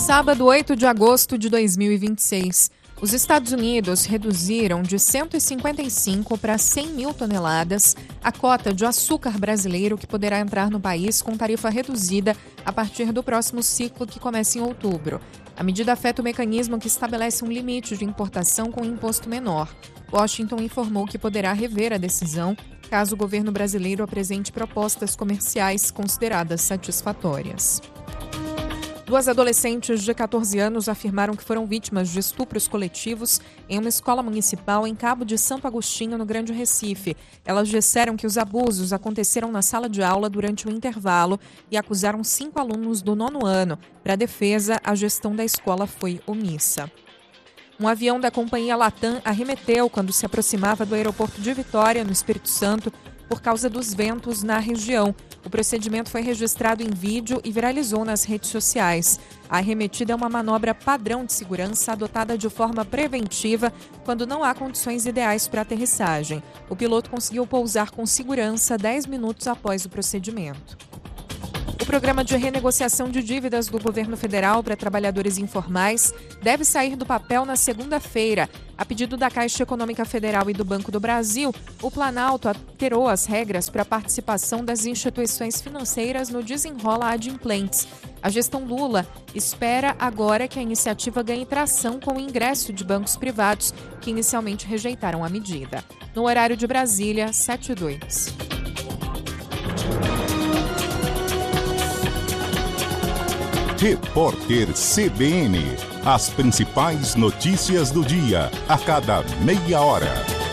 Sábado, 8 de agosto de 2026. Os Estados Unidos reduziram de 155 para 100 mil toneladas a cota de açúcar brasileiro que poderá entrar no país com tarifa reduzida a partir do próximo ciclo, que começa em outubro. A medida afeta o mecanismo que estabelece um limite de importação com imposto menor. Washington informou que poderá rever a decisão caso o governo brasileiro apresente propostas comerciais consideradas satisfatórias. 2 adolescentes de 14 anos afirmaram que foram vítimas de estupros coletivos em uma escola municipal em Cabo de Santo Agostinho, no Grande Recife. Elas disseram que os abusos aconteceram na sala de aula durante o intervalo e acusaram 5 alunos do 9º ano. Para a defesa, a gestão da escola foi omissa. Um avião da companhia Latam arremeteu quando se aproximava do aeroporto de Vitória, no Espírito Santo, por causa dos ventos na região. O procedimento foi registrado em vídeo e viralizou nas redes sociais. A arremetida é uma manobra padrão de segurança adotada de forma preventiva quando não há condições ideais para aterrissagem. O piloto conseguiu pousar com segurança 10 minutos após o procedimento. O programa de renegociação de dívidas do governo federal para trabalhadores informais deve sair do papel na segunda-feira. A pedido da Caixa Econômica Federal e do Banco do Brasil, o Planalto alterou as regras para a participação das instituições financeiras no desenrola adimplentes. A gestão Lula espera agora que a iniciativa ganhe tração com o ingresso de bancos privados, que inicialmente rejeitaram a medida. No horário de Brasília, 7h02. Repórter CBN. As principais notícias do dia, a cada meia hora.